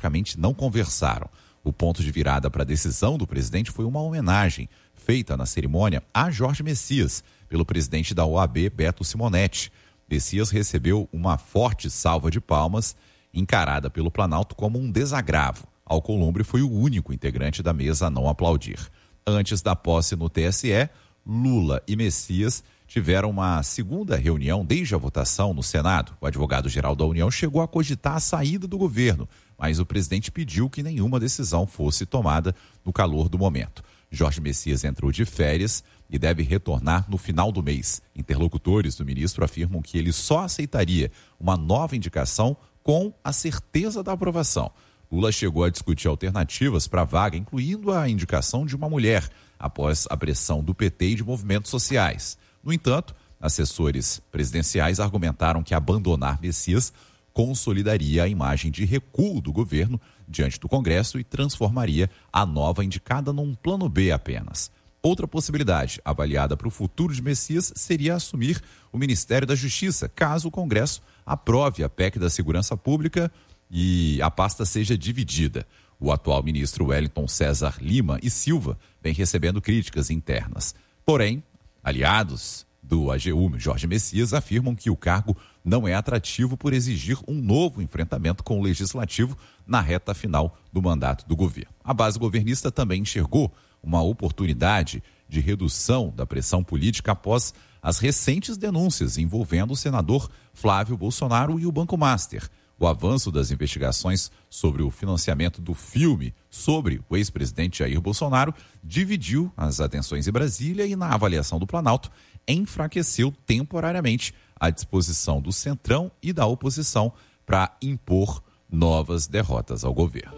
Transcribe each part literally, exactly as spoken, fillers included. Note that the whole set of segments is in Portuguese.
praticamente não conversaram. O ponto de virada para a decisão do presidente foi uma homenagem feita na cerimônia a Jorge Messias, pelo presidente da O A B, Beto Simonetti. Messias recebeu uma forte salva de palmas, encarada pelo Planalto como um desagravo. Alcolumbre foi o único integrante da mesa a não aplaudir. Antes da posse no T S E, Lula e Messias tiveram uma segunda reunião desde a votação no Senado. O advogado-geral da União chegou a cogitar a saída do governo, mas o presidente pediu que nenhuma decisão fosse tomada no calor do momento. Jorge Messias entrou de férias e deve retornar no final do mês. Interlocutores do ministro afirmam que ele só aceitaria uma nova indicação com a certeza da aprovação. Lula chegou a discutir alternativas para a vaga, incluindo a indicação de uma mulher, após a pressão do P T e de movimentos sociais. No entanto, assessores presidenciais argumentaram que abandonar Messias consolidaria a imagem de recuo do governo diante do Congresso e transformaria a nova indicada num plano B apenas. Outra possibilidade, avaliada para o futuro de Messias, seria assumir o Ministério da Justiça, caso o Congresso aprove a P E C da Segurança Pública e a pasta seja dividida. O atual ministro Wellington César Lima e Silva vem recebendo críticas internas. Porém, aliados do A G U, Jorge Messias, afirmam que o cargo não é atrativo por exigir um novo enfrentamento com o Legislativo na reta final do mandato do governo. A base governista também enxergou uma oportunidade de redução da pressão política após as recentes denúncias envolvendo o senador Flávio Bolsonaro e o Banco Master. O avanço das investigações sobre o financiamento do filme sobre o ex-presidente Jair Bolsonaro dividiu as atenções em Brasília e, na avaliação do Planalto, enfraqueceu temporariamente a disposição do Centrão e da oposição para impor novas derrotas ao governo.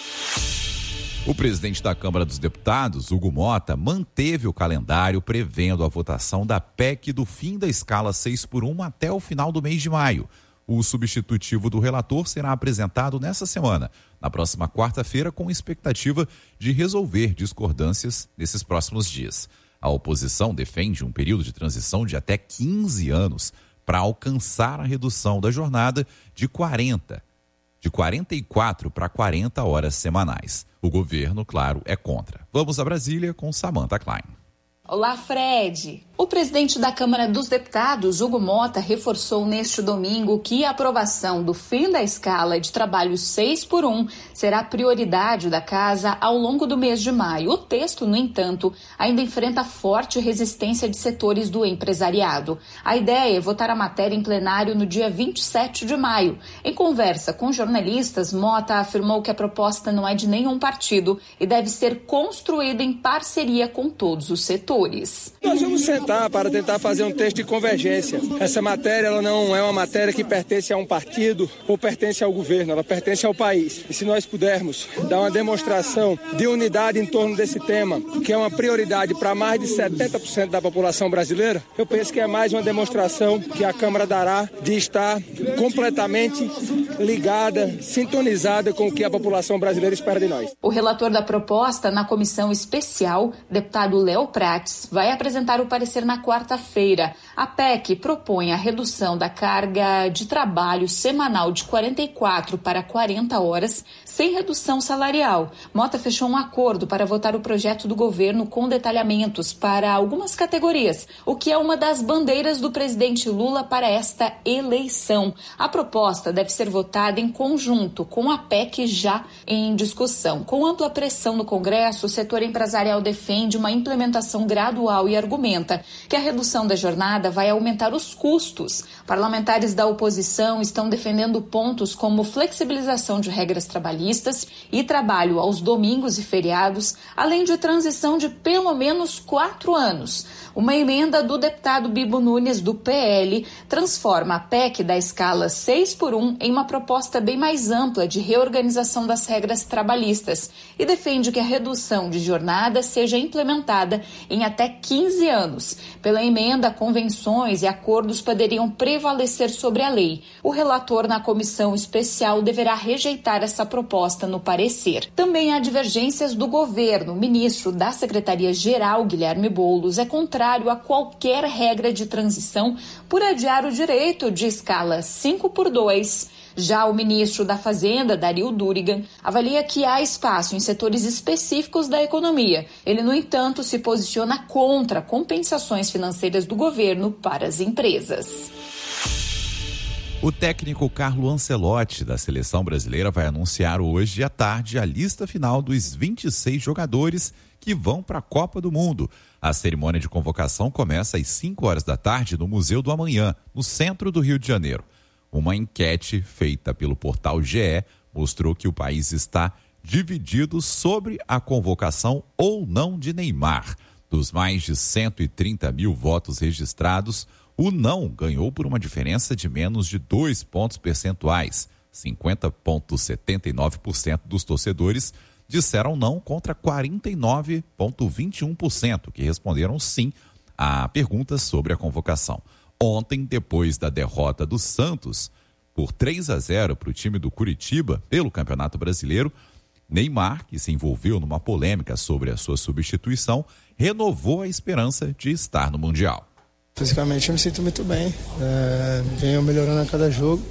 O presidente da Câmara dos Deputados, Hugo Mota, manteve o calendário prevendo a votação da P E C do fim da escala seis por um até o final do mês de maio. O substitutivo do relator será apresentado nessa semana, na próxima quarta-feira, com expectativa de resolver discordâncias nesses próximos dias. A oposição defende um período de transição de até quinze anos para alcançar a redução da jornada de quarenta, de quarenta e quatro para quarenta horas semanais. O governo, claro, é contra. Vamos a Brasília com Samantha Klein. Olá, Fred. O presidente da Câmara dos Deputados, Hugo Mota, reforçou neste domingo que a aprovação do fim da escala de trabalho seis por um será prioridade da casa ao longo do mês de maio. O texto, no entanto, ainda enfrenta forte resistência de setores do empresariado. A ideia é votar a matéria em plenário no dia vinte e sete de maio. Em conversa com jornalistas, Mota afirmou que a proposta não é de nenhum partido e deve ser construída em parceria com todos os setores. Nós vamos sentar para tentar fazer um texto de convergência. Essa matéria ela não é uma matéria que pertence a um partido ou pertence ao governo, ela pertence ao país. E se nós pudermos dar uma demonstração de unidade em torno desse tema, que é uma prioridade para mais de setenta por cento da população brasileira, eu penso que é mais uma demonstração que a Câmara dará de estar completamente ligada, sintonizada com o que a população brasileira espera de nós. O relator da proposta na comissão especial, deputado Léo Prates, vai apresentar o parecer na quarta-feira. A P E C propõe a redução da carga de trabalho semanal de quarenta e quatro para quarenta horas, sem redução salarial. Mota fechou um acordo para votar o projeto do governo com detalhamentos para algumas categorias, o que é uma das bandeiras do presidente Lula para esta eleição. A proposta deve ser votada em conjunto com a P E C já em discussão. Com ampla pressão no Congresso, o setor empresarial defende uma implementação gradual e argumenta que a redução da jornada vai aumentar os custos. Parlamentares da oposição estão defendendo pontos como flexibilização de regras trabalhistas e trabalho aos domingos e feriados, além de transição de pelo menos quatro anos. Uma emenda do deputado Bibo Nunes, do P L, transforma a P E C da escala seis por um em uma proposta bem mais ampla de reorganização das regras trabalhistas e defende que a redução de jornada seja implementada em até quinze anos. Pela emenda, convenções e acordos poderiam prevalecer sobre a lei. O relator na comissão especial deverá rejeitar essa proposta no parecer. Também há divergências do governo. O ministro da Secretaria-Geral, Guilherme Boulos, é contrário a qualquer regra de transição por adiar o direito de escala cinco por dois. Já o ministro da Fazenda, Dario Durigan, avalia que há espaço em setores específicos da economia. Ele, no entanto, se posiciona contra compensações financeiras do governo para as empresas. O técnico Carlo Ancelotti, da seleção brasileira, vai anunciar hoje à tarde a lista final dos vinte e seis jogadores que vão para a Copa do Mundo. A cerimônia de convocação começa às cinco horas da tarde no Museu do Amanhã, no centro do Rio de Janeiro. Uma enquete feita pelo portal G E mostrou que o país está dividido sobre a convocação ou não de Neymar. Dos mais de cento e trinta mil votos registrados, o não ganhou por uma diferença de menos de dois pontos percentuais. cinquenta vírgula setenta e nove por cento dos torcedores disseram não contra quarenta e nove vírgula vinte e um por cento que responderam sim a perguntas sobre a convocação. Ontem, depois da derrota do Santos por três a zero para o time do Curitiba pelo Campeonato Brasileiro, Neymar, que se envolveu numa polêmica sobre a sua substituição, renovou a esperança de estar no Mundial. Fisicamente eu me sinto muito bem, é, venho melhorando a cada jogo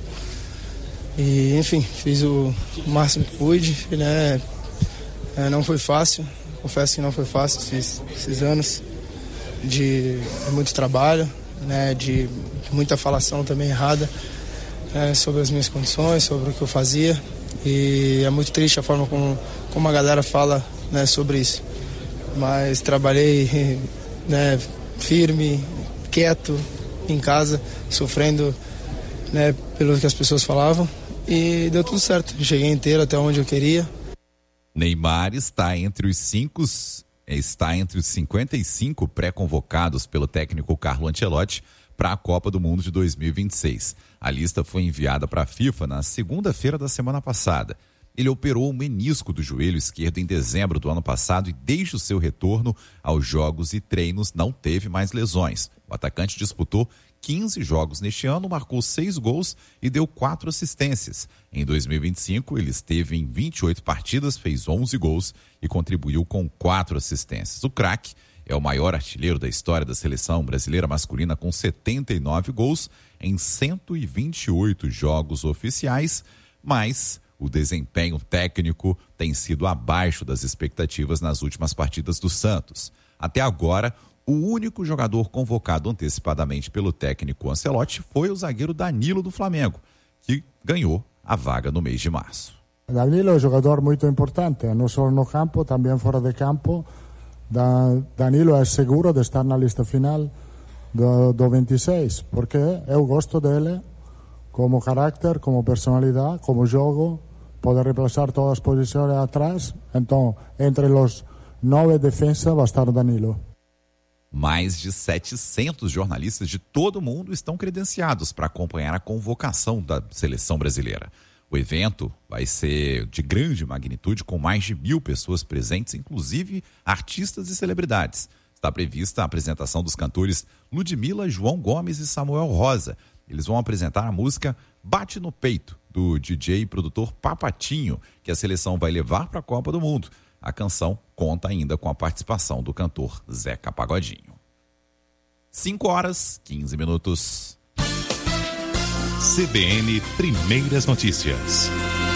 e, enfim, fiz o máximo que pude, né? É, não foi fácil, confesso que não foi fácil esses, esses anos de, de muito trabalho, né? De, de muita falação também errada, né? Sobre as minhas condições, sobre o que eu fazia, e é muito triste a forma como, como a galera fala, né, sobre isso, mas trabalhei, né, firme, quieto em casa, sofrendo, né, pelo que as pessoas falavam, e deu tudo certo. Cheguei inteiro até onde eu queria. Neymar está entre os cinco, está entre os cinquenta e cinco pré-convocados pelo técnico Carlo Ancelotti para a Copa do Mundo de dois mil e vinte e seis. A lista foi enviada para a FIFA na segunda-feira da semana passada. Ele operou o menisco do joelho esquerdo em dezembro do ano passado e desde o seu retorno aos jogos e treinos não teve mais lesões. O atacante disputou quinze jogos neste ano, marcou seis gols e deu quatro assistências. Em dois mil e vinte e cinco, ele esteve em vinte e oito partidas, fez onze gols e contribuiu com quatro assistências. O craque é o maior artilheiro da história da seleção brasileira masculina com setenta e nove gols em cento e vinte e oito jogos oficiais, mas o desempenho técnico tem sido abaixo das expectativas nas últimas partidas do Santos. Até agora, o único jogador convocado antecipadamente pelo técnico Ancelotti foi o zagueiro Danilo do Flamengo, que ganhou a vaga no mês de março. Danilo é um jogador muito importante, não só no campo, também fora de campo. Danilo é seguro de estar na lista final do, do vinte e seis, porque eu gosto dele como carácter, como personalidade, como jogo, pode reemplazar todas as posições atrás. Então, entre os nove defensas vai estar Danilo. Mais de setecentos jornalistas de todo o mundo estão credenciados para acompanhar a convocação da seleção brasileira. O evento vai ser de grande magnitude, com mais de mil pessoas presentes, inclusive artistas e celebridades. Está prevista a apresentação dos cantores Ludmilla, João Gomes e Samuel Rosa. Eles vão apresentar a música Bate no Peito, do D J e produtor Papatinho, que a seleção vai levar para a Copa do Mundo. A canção conta ainda com a participação do cantor Zeca Pagodinho. cinco horas, quinze minutos. C B N Primeiras Notícias.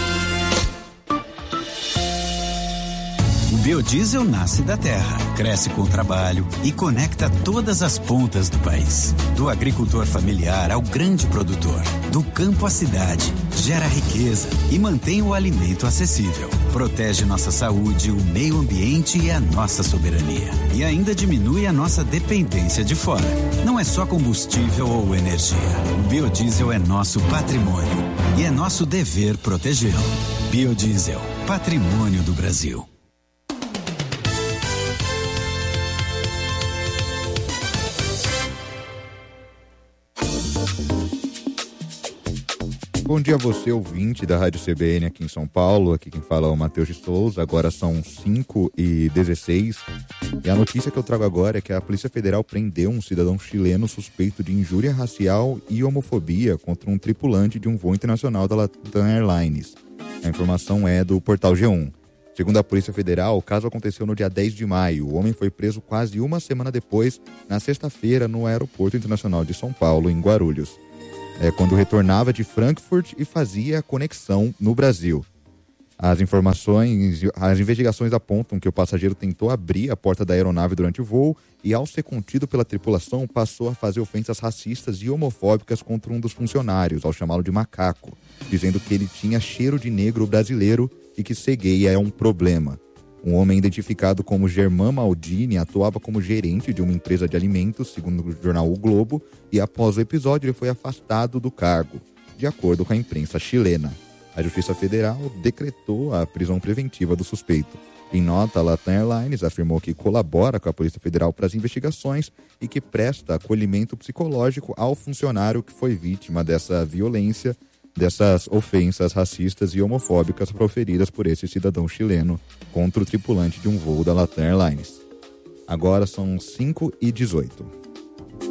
O biodiesel nasce da terra, cresce com o trabalho e conecta todas as pontas do país. Do agricultor familiar ao grande produtor, do campo à cidade, gera riqueza e mantém o alimento acessível. Protege nossa saúde, o meio ambiente e a nossa soberania. E ainda diminui a nossa dependência de fora. Não é só combustível ou energia. O biodiesel é nosso patrimônio e é nosso dever protegê-lo. Biodiesel, patrimônio do Brasil. Bom dia a você, ouvinte da Rádio C B N aqui em São Paulo. Aqui quem fala é o Matheus de Souza. Agora são cinco e dezesseis. E a notícia que eu trago agora é que a Polícia Federal prendeu um cidadão chileno suspeito de injúria racial e homofobia contra um tripulante de um voo internacional da Latam Airlines. A informação é do portal G um. Segundo a Polícia Federal, o caso aconteceu no dia dez de maio. O homem foi preso quase uma semana depois, na sexta-feira, no Aeroporto Internacional de São Paulo, em Guarulhos. é, quando retornava de Frankfurt e fazia a conexão no Brasil. As informações, as investigações apontam que o passageiro tentou abrir a porta da aeronave durante o voo e, ao ser contido pela tripulação, passou a fazer ofensas racistas e homofóbicas contra um dos funcionários, ao chamá-lo de macaco, dizendo que ele tinha cheiro de negro brasileiro e que ser gay é um problema. Um homem identificado como Germán Maldini atuava como gerente de uma empresa de alimentos, segundo o jornal O Globo, e após o episódio ele foi afastado do cargo, de acordo com a imprensa chilena. A Justiça Federal decretou a prisão preventiva do suspeito. Em nota, a Latam Airlines afirmou que colabora com a Polícia Federal para as investigações e que presta acolhimento psicológico ao funcionário que foi vítima dessa violência, dessas ofensas racistas e homofóbicas proferidas por esse cidadão chileno contra o tripulante de um voo da Latam Airlines. Agora são cinco e dezoito.